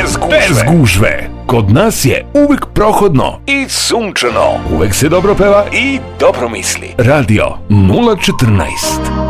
Bez gužve. Kod nas je uvek prohodno I sunčano. Uvek se dobro peva I dobro misli. Radio 014.